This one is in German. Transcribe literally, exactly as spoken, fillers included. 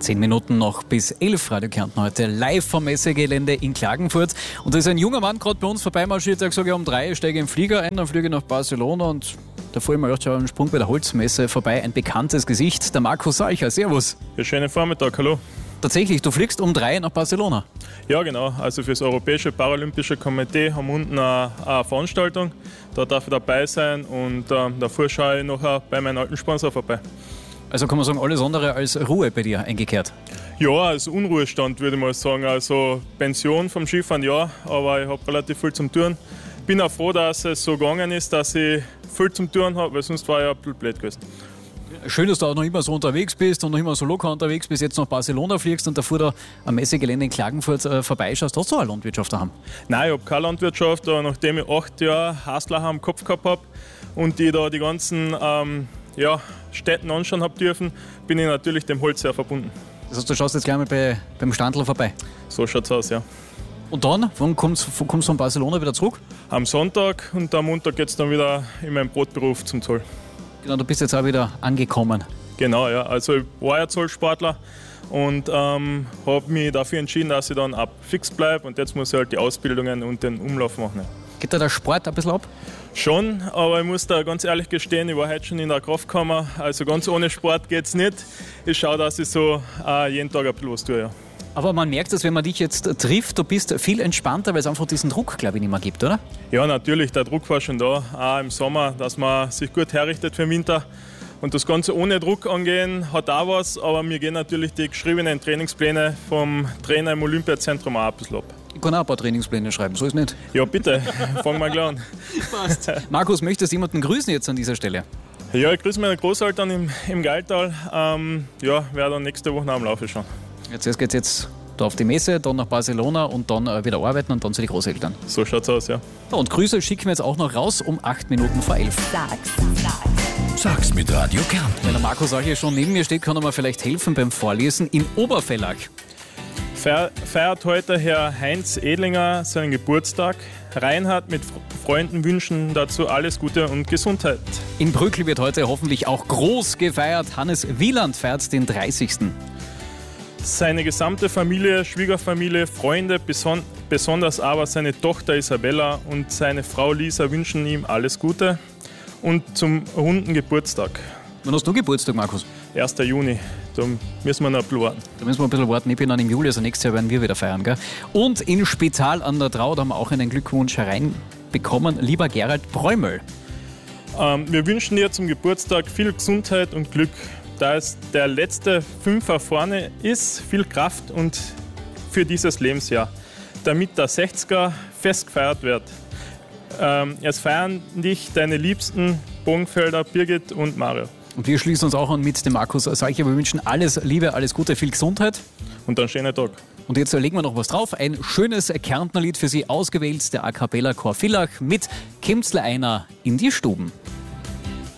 Zehn Minuten noch bis elf, Radio Kärnten heute live vom Messegelände in Klagenfurt. Und da ist ein junger Mann gerade bei uns vorbeimarschiert, der gesagt hat, um drei steige ich im Flieger ein, dann fliege ich nach Barcelona und da fuhr ich mal gedacht, einen Sprung bei der Holzmesse vorbei. Ein bekanntes Gesicht, der Markus Salcher. Servus. Ja, schönen Vormittag, hallo. Tatsächlich, du fliegst um drei nach Barcelona. Ja, genau. Also für das Europäische Paralympische Komitee haben wir unten eine, eine Veranstaltung. Da darf ich dabei sein und äh, davor schaue ich noch bei meinem alten Sponsor vorbei. Also kann man sagen, alles andere als Ruhe bei dir eingekehrt? Ja, also Unruhestand würde ich mal sagen. Also Pension vom Skifahren, ja, aber ich habe relativ viel zum Tun. Bin auch froh, dass es so gegangen ist, dass ich viel zum Tun habe, weil sonst war ich ein bisschen blöd gewesen. Schön, dass du auch noch immer so unterwegs bist und noch immer so locker unterwegs bist, jetzt nach Barcelona fliegst und davor da am Messegelände in Klagenfurt äh, vorbeischaust. Hast du auch eine Landwirtschaft daheim? Nein, ich habe keine Landwirtschaft, aber nachdem ich acht Jahre Haslacher am Kopf gehabt habe und die da die ganzen ähm, ja, Städten anschauen habe dürfen, bin ich natürlich dem Holz sehr verbunden. Das heißt, du schaust jetzt gleich mal bei, beim Standl vorbei? So schaut's aus, ja. Und dann, wann kommst du von Barcelona wieder zurück? Am Sonntag und am Montag geht es dann wieder in meinem Brotberuf zum Zoll. Genau, du bist jetzt auch wieder angekommen. Genau, ja. Also ich war ja Zollsportler und ähm, habe mich dafür entschieden, dass ich dann ab fix bleibe und jetzt muss ich halt die Ausbildungen und den Umlauf machen. Geht da der Sport ein bisschen ab? Schon, aber ich muss da ganz ehrlich gestehen, ich war heute schon in der Kraftkammer, also ganz ohne Sport geht es nicht. Ich schaue, dass ich so äh, jeden Tag ein bisschen was tue, ja. Aber man merkt es, wenn man dich jetzt trifft, du bist viel entspannter, weil es einfach diesen Druck, glaube ich, nicht mehr gibt, oder? Ja, natürlich, der Druck war schon da, auch im Sommer, dass man sich gut herrichtet für den Winter. Und das Ganze ohne Druck angehen hat auch was, aber mir gehen natürlich die geschriebenen Trainingspläne vom Trainer im Olympiazentrum auch ein bisschen ab. Ich kann auch ein paar Trainingspläne schreiben, so ist nicht. Ja, bitte, fangen wir gleich an. Passt. Markus, möchtest du jemanden grüßen jetzt an dieser Stelle? Ja, ich grüße meine Großeltern im, im Geiltal. Ähm, ja, werde dann nächste Woche am Laufe schauen. Jetzt geht es jetzt da auf die Messe, dann nach Barcelona und dann äh, wieder arbeiten und dann zu den Großeltern. So schaut's aus, ja. Und Grüße schicken wir jetzt auch noch raus um acht Minuten vor elf. Sag's, sag's. Sag's mit Radio Kärnten. Wenn der Markus auch hier schon neben mir steht, kann er mir vielleicht helfen beim Vorlesen. In Obervellach feiert heute Herr Heinz Edlinger seinen Geburtstag. Reinhard mit Freunden wünschen dazu alles Gute und Gesundheit. In Brückl wird heute hoffentlich auch groß gefeiert. Hannes Wieland feiert den dreißigsten Seine gesamte Familie, Schwiegerfamilie, Freunde, beson- besonders aber seine Tochter Isabella und seine Frau Lisa wünschen ihm alles Gute und zum runden Geburtstag. Wann hast du Geburtstag, Markus? erster Juni, da müssen wir noch ein bisschen warten. Da müssen wir ein bisschen warten, ich bin dann im Juli, also nächstes Jahr werden wir wieder feiern. Gell? Und in Spital an der Trau, da haben wir auch einen Glückwunsch hereinbekommen. Lieber Gerald Bräumel. Ähm, wir wünschen dir zum Geburtstag viel Gesundheit und Glück. Da es der letzte Fünfer vorne ist, viel Kraft und für dieses Lebensjahr, damit der sechziger fest gefeiert wird. Ähm, es feiern dich deine Liebsten Bogenfelder, Birgit und Mario. Und wir schließen uns auch an mit dem Markus Salcher. Wir wünschen alles Liebe, alles Gute, viel Gesundheit. Und einen schönen Tag. Und jetzt legen wir noch was drauf. Ein schönes Kärntner Lied für Sie ausgewählt, der A Cappella Chor Villach mit Kemzle einer in die Stuben.